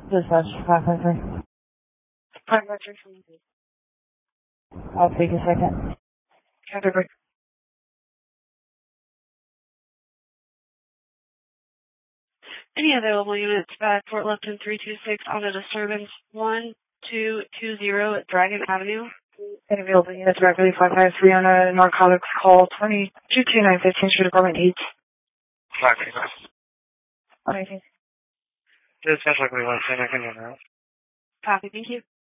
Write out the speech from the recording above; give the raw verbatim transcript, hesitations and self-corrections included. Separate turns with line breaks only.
Dispatch five five three.
five five three.
I'll take a second.
Traffic break. Any available units back Fort Lupton three two six on a disturbance one two two zero at Dragon Avenue. Any available units back five five three on a narcotics call twenty two two nine fifteen Street Apartment eight.
five five five.
Okay.
Dispatch likely one ten, I can run out.
Copy, thank you.